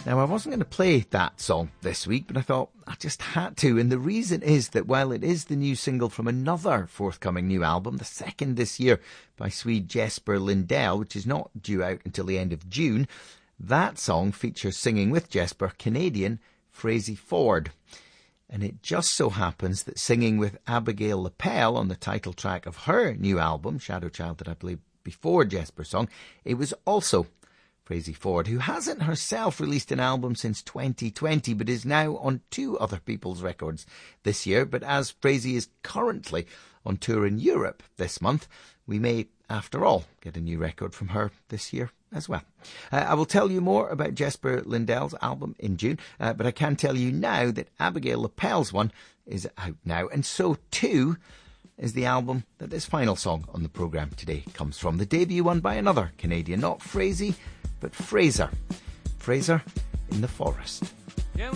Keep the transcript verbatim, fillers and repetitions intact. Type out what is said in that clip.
Now, I wasn't going to play that song this week, but I thought I just had to. And the reason is that while it is the new single from another forthcoming new album, the second this year by Swede Jesper Lindell, which is not due out until the end of June, that song features singing with Jesper Canadian Frazey Ford. And it just so happens that singing with Abigail Lapel on the title track of her new album, Shadow Child, that I played before Jesper's song, it was also Frazey Ford, who hasn't herself released an album since twenty twenty, but is now on two other people's records this year. But as Frazey is currently on tour in Europe this month, we may, after all, get a new record from her this year as well. Uh, I will tell you more about Jesper Lindell's album in June, uh, but I can tell you now that Abigail Lapel's one is out now, and so too is the album that this final song on the programme today comes from. The debut one by another Canadian, not Frazey, but Fraser. Fraser in the Forest.